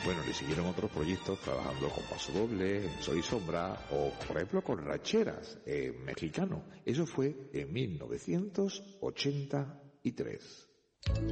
Bueno, le siguieron otros proyectos trabajando con Paso Doble, en Sol y Sombra, o por ejemplo con Rancheras, mexicano. Eso fue en 1983.